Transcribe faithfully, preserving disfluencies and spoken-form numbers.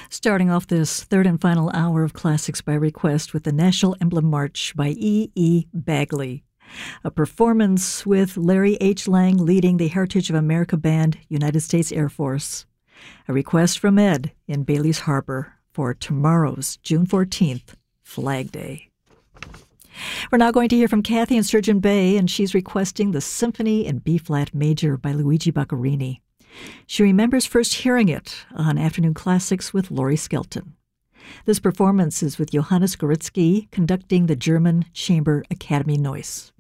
Starting off this third and final hour of Classics by Request with the National Emblem March by E E. Bagley. A performance with Larry H. Lang leading the Heritage of America Band, United States Air Force. A request from Ed in Bailey's Harbor for tomorrow's June fourteenth, Flag Day. We're now going to hear from Kathy in Sturgeon Bay, and she's requesting the Symphony in B-flat major by Luigi Boccherini. She remembers first hearing it on Afternoon Classics with Laurie Skelton. This performance is with Johannes Goretzky conducting the German Chamber Academy Noise.